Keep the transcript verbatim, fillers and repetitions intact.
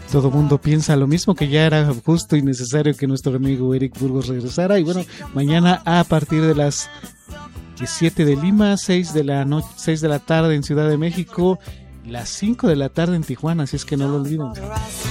todo mundo piensa lo mismo, que ya era justo y necesario que nuestro amigo Eric Burgos regresara. Y bueno, mañana a partir de las siete de Lima, seis de la noche, seis de la tarde en Ciudad de México, las cinco de la tarde en Tijuana, así es que no lo olviden.